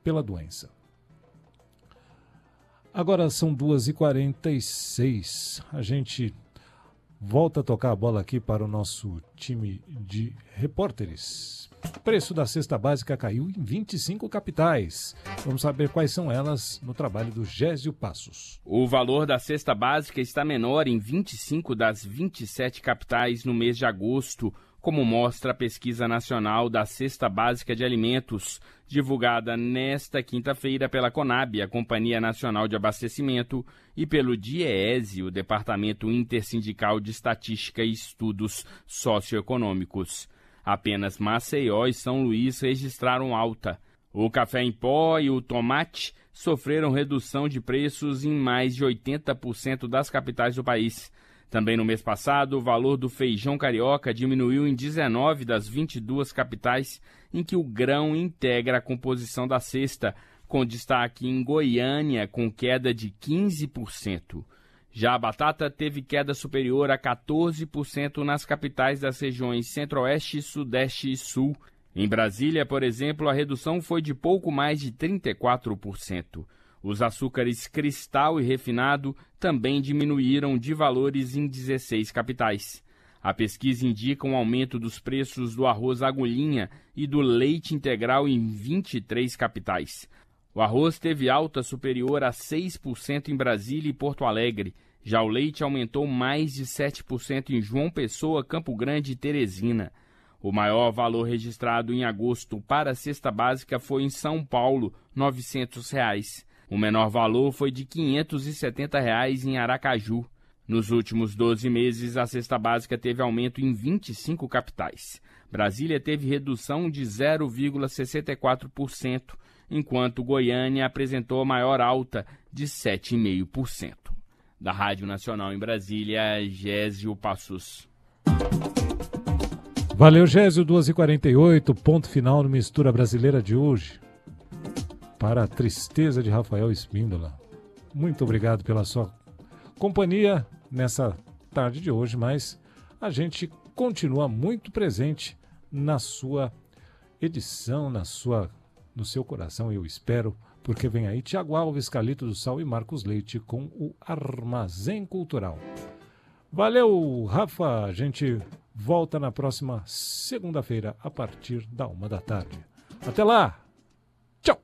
pela doença. Agora são 2h46. A gente volta a tocar a bola aqui para o nosso time de repórteres. O preço da cesta básica caiu em 25 capitais. Vamos saber quais são elas no trabalho do Gésio Passos. O valor da cesta básica está menor em 25 das 27 capitais no mês de agosto, como mostra a Pesquisa Nacional da Cesta Básica de Alimentos, divulgada nesta quinta-feira pela Conab, a Companhia Nacional de Abastecimento, e pelo DIEESE, o Departamento Intersindical de Estatística e Estudos Socioeconômicos. Apenas Maceió e São Luís registraram alta. O café em pó e o tomate sofreram redução de preços em mais de 80% das capitais do país. Também no mês passado, o valor do feijão carioca diminuiu em 19 das 22 capitais em que o grão integra a composição da cesta, com destaque em Goiânia, com queda de 15%. Já a batata teve queda superior a 14% nas capitais das regiões Centro-Oeste, Sudeste e Sul. Em Brasília, por exemplo, a redução foi de pouco mais de 34%. Os açúcares cristal e refinado também diminuíram de valores em 16 capitais. A pesquisa indica um aumento dos preços do arroz agulhinha e do leite integral em 23 capitais. O arroz teve alta superior a 6% em Brasília e Porto Alegre. Já o leite aumentou mais de 7% em João Pessoa, Campo Grande e Teresina. O maior valor registrado em agosto para a cesta básica foi em São Paulo, R$ 900. O menor valor foi de R$ 570 em Aracaju. Nos últimos 12 meses, a cesta básica teve aumento em 25 capitais. Brasília teve redução de 0,64%, enquanto Goiânia apresentou maior alta de 7,5%. Da Rádio Nacional em Brasília, Gésio Passos. Valeu, Gésio, 2h48, ponto final no Mistura Brasileira de hoje. Para a tristeza de Rafael Espíndola. Muito obrigado pela sua companhia nessa tarde de hoje, mas a gente continua muito presente na sua edição, no seu coração, eu espero, porque vem aí Tiago Alves, Calito do Sal e Marcos Leite com o Armazém Cultural. Valeu, Rafa, a gente volta na próxima segunda-feira a partir da 1h da tarde. Até lá!